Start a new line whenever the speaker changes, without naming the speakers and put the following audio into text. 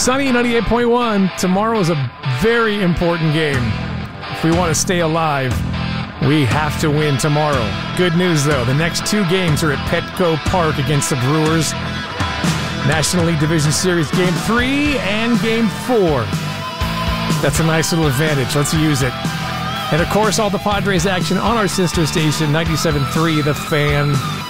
Sunny 98.1. Tomorrow is a very important game. If we want to stay alive, we have to win tomorrow. Good news, though. The next two games are at Petco Park against the Brewers. National League Division Series Game 3 and Game 4. That's a nice little advantage. Let's use it. And, of course, all the Padres action on our sister station, 97.3 The Fan.